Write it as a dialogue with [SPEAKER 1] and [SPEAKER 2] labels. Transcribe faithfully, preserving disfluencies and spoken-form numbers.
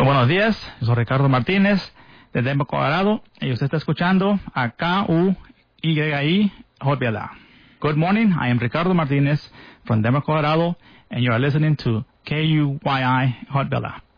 [SPEAKER 1] Muy buenos días, yo soy Ricardo Martínez de Denver, Colorado, y usted está escuchando a K U Y I Hot Villa. Good morning, I am Ricardo Martínez from Denver, Colorado, and you are listening to K U Y I Hot Villa.